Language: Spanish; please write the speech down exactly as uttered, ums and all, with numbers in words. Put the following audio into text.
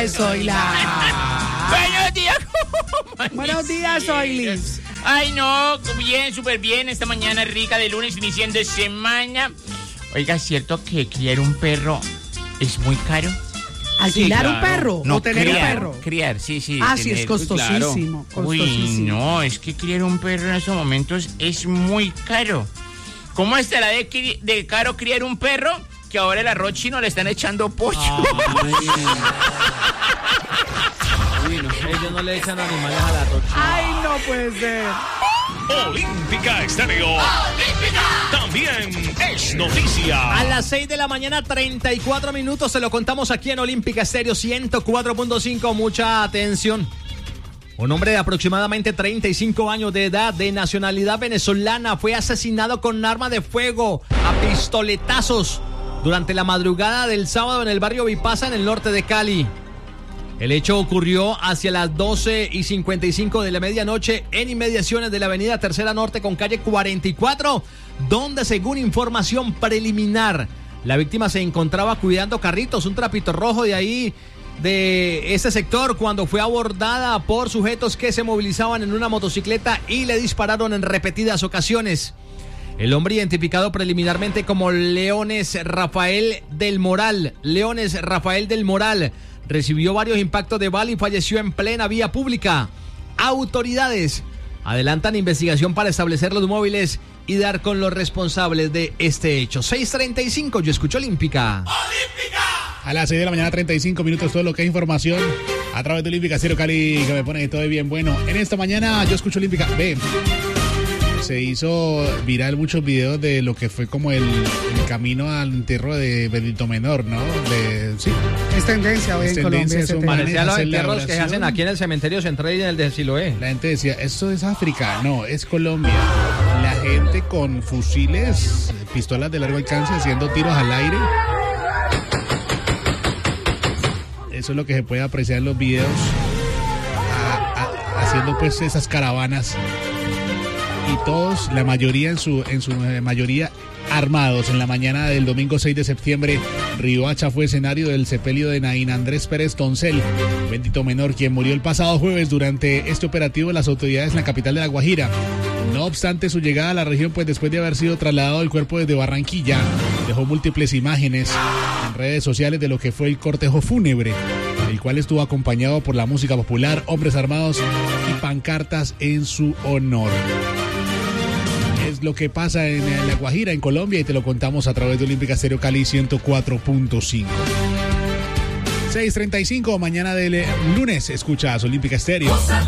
días, Zoila. Buenos días. Buenos días, Zoilis. Ay, no, bien, súper bien. Esta mañana rica de lunes, iniciando semana. Oiga, ¿es cierto que criar un perro es muy caro? ¿Alquilar Sí, un claro. perro No, o tener criar, un perro? Criar, sí, sí. Ah, sí, tener, es costosísimo, claro. costosísimo. Uy, no, es que criar un perro en estos momentos es muy caro. ¿Cómo estará de, cri- de caro criar un perro? Que ahora el arroz chino le están echando pollo. Uy, no, ellos no le echan animales a la rocha. Ay, no puede ser. Olímpica Estéreo. Olímpica. También es noticia. A las seis de la mañana, treinta y cuatro minutos, se lo contamos aquí en Olímpica Estéreo ciento cuatro punto cinco. Mucha atención. Un hombre de aproximadamente treinta y cinco años de edad, de nacionalidad venezolana, fue asesinado con arma de fuego a pistoletazos durante la madrugada del sábado en el barrio Vipasa, en el norte de Cali. El hecho ocurrió hacia las doce y cincuenta y cinco de la medianoche en inmediaciones de la avenida Tercera Norte con calle cuarenta y cuatro, donde, según información preliminar, la víctima se encontraba cuidando carritos, un trapito rojo de ahí, de ese sector, cuando fue abordada por sujetos que se movilizaban en una motocicleta y le dispararon en repetidas ocasiones. El hombre, identificado preliminarmente como Leones Rafael del Moral, Leones Rafael del Moral, recibió varios impactos de bala y falleció en plena vía pública. Autoridades adelantan investigación para establecer los móviles y dar con los responsables de este hecho. seis treinta y cinco, yo escucho Olímpica. Olímpica. A las seis de la mañana, treinta y cinco minutos, todo lo que es información a través de Olímpica Estéreo Cali, que me pone todo bien bueno. En esta mañana yo escucho Olímpica. Ve, se hizo viral muchos videos de lo que fue como el, el camino al entierro de Benito Menor, ¿no? De, sí. Es tendencia hoy Es en tendencia, Colombia. ese son tema. Parecía los hacer la entierros que se oración. hacen aquí en el cementerio central y en el de Siloé. La gente decía, esto es África. No, es Colombia. La gente con fusiles, pistolas de largo alcance, haciendo tiros al aire. Eso es lo que se puede apreciar en los videos, a, a, haciendo pues esas caravanas. Y todos, la mayoría en su, en su eh, mayoría armados. En la mañana del domingo seis de septiembre, Riohacha fue escenario del sepelio de Naín Andrés Pérez Toncel, Benito Menor, quien murió el pasado jueves durante este operativo de las autoridades en la capital de La Guajira. No obstante su llegada a la región, pues después de haber sido trasladado el cuerpo desde Barranquilla, dejó múltiples imágenes en redes sociales de lo que fue el cortejo fúnebre, el cual estuvo acompañado por la música popular, hombres armados y pancartas en su honor. Es lo que pasa en La Guajira, en Colombia, y te lo contamos a través de Olímpica Estéreo Cali ciento cuatro punto cinco. seis treinta y cinco, mañana del lunes, escuchas Olímpica Estéreo.